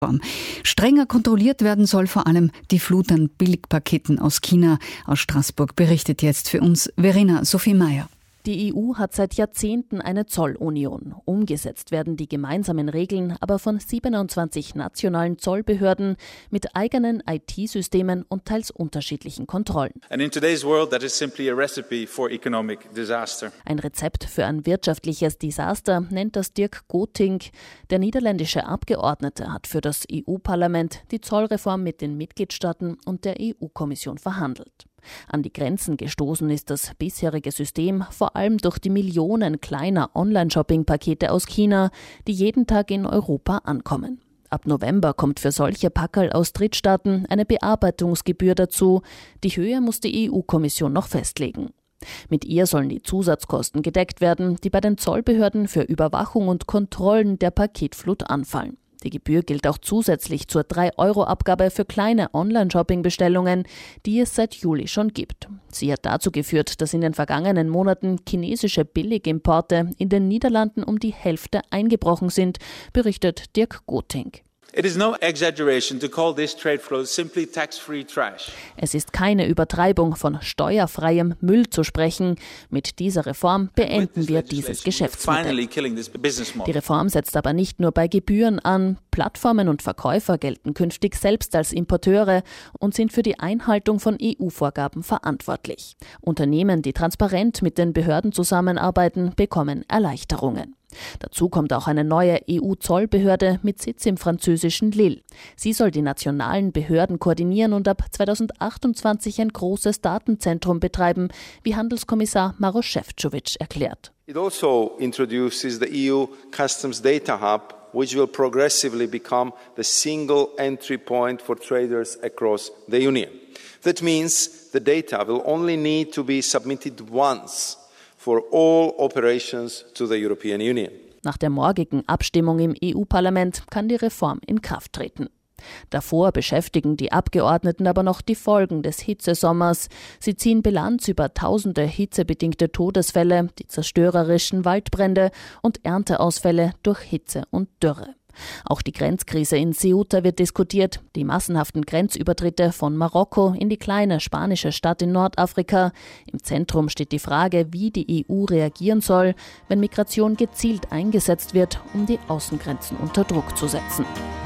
Strenger kontrolliert werden soll vor allem die Flut an Billigpaketen aus China. Aus Straßburg berichtet jetzt für uns Verena Sophie Meyer. Die EU hat seit Jahrzehnten eine Zollunion. Umgesetzt werden die gemeinsamen Regeln aber von 27 nationalen Zollbehörden mit eigenen IT-Systemen und teils unterschiedlichen Kontrollen. And in today's world, that is simply a recipe for economic disaster. Ein Rezept für ein wirtschaftliches Desaster nennt das Dirk Goting. Der niederländische Abgeordnete hat für das EU-Parlament die Zollreform mit den Mitgliedstaaten und der EU-Kommission verhandelt. An die Grenzen gestoßen ist das bisherige System vor allem durch die Millionen kleiner Online-Shopping-Pakete aus China, die jeden Tag in Europa ankommen. Ab November kommt für solche Packerl aus Drittstaaten eine Bearbeitungsgebühr dazu. Die Höhe muss die EU-Kommission noch festlegen. Mit ihr sollen die Zusatzkosten gedeckt werden, die bei den Zollbehörden für Überwachung und Kontrollen der Paketflut anfallen. Die Gebühr gilt auch zusätzlich zur 3-Euro-Abgabe für kleine Online-Shopping-Bestellungen, die es seit Juli schon gibt. Sie hat dazu geführt, dass in den vergangenen Monaten chinesische Billigimporte in den Niederlanden um die Hälfte eingebrochen sind, berichtet Dirk Goting. It is no exaggeration to call this trade flow simply tax-free trash. Es ist keine Übertreibung, von steuerfreiem Müll zu sprechen. Mit dieser Reform beenden wir dieses Geschäftsmodell. Die Reform setzt aber nicht nur bei Gebühren an. Plattformen und Verkäufer gelten künftig selbst als Importeure und sind für die Einhaltung von EU-Vorgaben verantwortlich. Unternehmen, die transparent mit den Behörden zusammenarbeiten, bekommen Erleichterungen. Dazu kommt auch eine neue EU-Zollbehörde mit Sitz im französischen Lille. Sie soll die nationalen Behörden koordinieren und ab 2028 ein großes Datenzentrum betreiben, wie Handelskommissar Maroš Šefčovič erklärt. It also introduces the EU Customs Data Hub, which will progressively become the single entry point for traders across the Union. That means the data will only need to be submitted once for all operations to the European Union. Nach der morgigen Abstimmung im EU-Parlament kann die Reform in Kraft treten. Davor beschäftigen die Abgeordneten aber noch die Folgen des Hitzesommers. Sie ziehen Bilanz über tausende hitzebedingte Todesfälle, die zerstörerischen Waldbrände und Ernteausfälle durch Hitze und Dürre. Auch die Grenzkrise in Ceuta wird diskutiert, die massenhaften Grenzübertritte von Marokko in die kleine spanische Stadt in Nordafrika. Im Zentrum steht die Frage, wie die EU reagieren soll, wenn Migration gezielt eingesetzt wird, um die Außengrenzen unter Druck zu setzen.